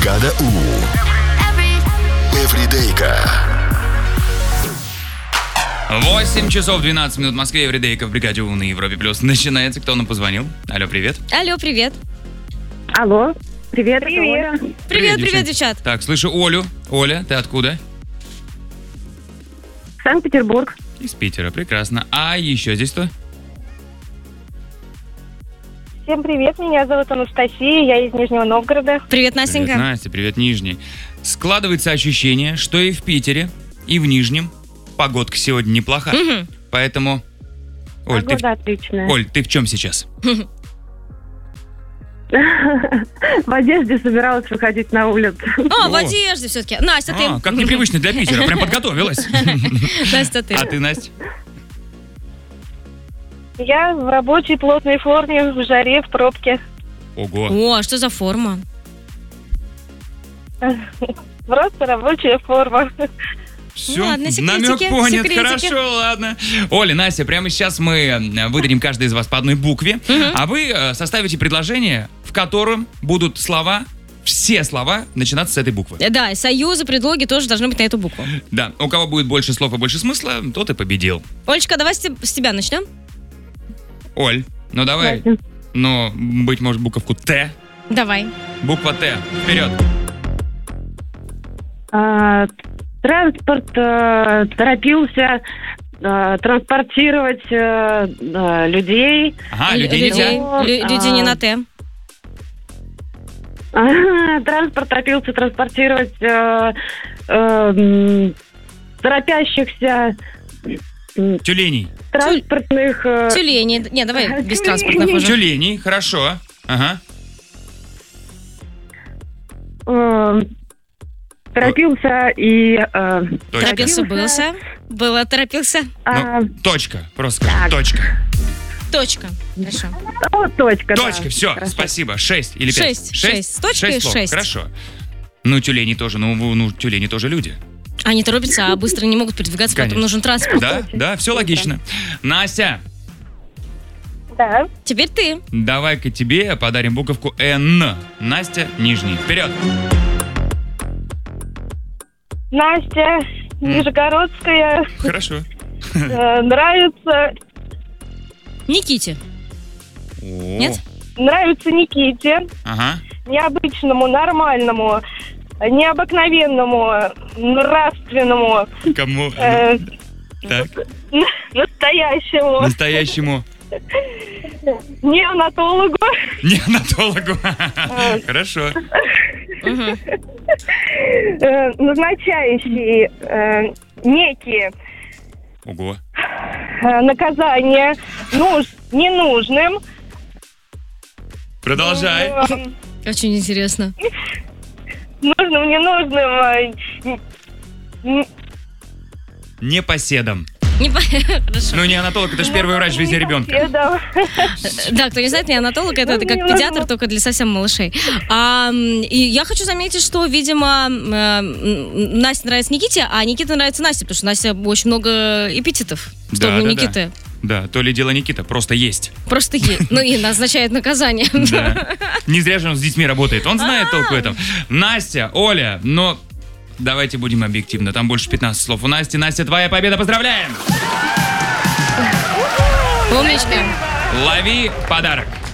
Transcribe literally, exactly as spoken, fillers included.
Бригада У. Эвридейка. восемь часов двенадцать минут в Москве. Эвридейка в Бригаде У на Европе Плюс. Начинается. Кто нам позвонил? Алло, привет. Алло, привет. Алло, привет, Привет. привет. Привет, привет, девчат. Так, слышу Олю. Оля, ты откуда? Санкт-Петербург. Из Питера. Прекрасно. А еще здесь кто? Всем привет, меня зовут Анастасия, я из Нижнего Новгорода. Привет, Настенька. Привет, Настя. Привет, Нижний. Складывается ощущение, что и в Питере, и в Нижнем погодка сегодня неплоха. Мгм. Поэтому... Оль, ты, Погода в- отличная. Оль, ты в чем сейчас? В одежде собиралась выходить на улицу. А, в О. одежде все-таки. Настя, ты. А, как непривычно для Питера. Прям подготовилась. Настя, ты. А ты, Настя? Я в рабочей плотной форме, в жаре, в пробке. Ого. О, а что за форма? Просто рабочая форма. Все, Ладно, секретики, намек понят, секретики. хорошо, ладно. Оля, Настя, прямо сейчас мы э, выдадим каждый из вас по одной букве, а вы э, составите предложение, в котором будут слова, все слова начинаться с этой буквы. Э, Да, и союзы, предлоги тоже должны быть на эту букву. Да, у кого будет больше слов и больше смысла, тот и победил. Олечка, давай с те- с тебя начнем. Оль, ну давай, ну, быть может, буковку Т. Давай. Буква Т. Вперед. А, Транспорт э, торопился э, транспортировать э, э, людей. Ага, Лю- людей нельзя. Лю- Люди не на Т. Транспорт торопился транспортировать э, э, м, торопящихся м, Тюленей. транспортных... э, Тюлени. Не, давай без Тюлени. транспортных уже. Тюленей, хорошо. Ага. э, торопился и... э, Точка. Торопился, былся. Было, торопился. а, Ну, точка, просто скажи, Так. точка. Точка. Хорошо. о, точка, да. Точка, все, Хорошо. спасибо. Шесть или пять? Шесть, шесть. С точкой слов, шесть. Хорошо. Ну, тюлени тоже, ну, ну, ну, тюлени тоже люди. Они торопятся, а быстро не могут передвигаться, Конечно. поэтому нужен транспорт. Да, да, все логично. Настя, Да. Теперь ты. давай-ка тебе подарим буковку Н. Настя, нижний. Вперед. Настя, Нижегородская, Хорошо. э, нравится, Никите. О, Нет? нравится Никите, Ага. необычному, нормальному, необыкновенному, нравственному, Кому? э, Так, настоящему, настоящему неонатологу, неонатологу. Хорошо. Мгм. э, назначающий э, некие Ого. э, наказания нуж, ненужным, Продолжай. э, Очень интересно. нужным, ненужным, э, н- Непоседом. Не по- Хорошо. Ну, неонатолог, это же первый врач в жизни ребенка. непоседом. Да, кто не знает, неонатолог это, это как Ну, педиатр, ну. только для совсем малышей. А, м, и я хочу заметить, что, видимо, м, м, Насте нравится Никите, а Никита нравится Насте, потому что Настя очень много эпитетов в Да, сторону да, да. Никиты. Да, то ли дело Никита, просто есть. Просто ей. Ну и назначает наказание. Да. Не зря же он с детьми работает. Он знает толк в этом. Настя, Оля, но давайте будем объективны. Там больше пятнадцати слов у Насти. Настя, твоя победа. Поздравляем! Умничка. Лови подарок.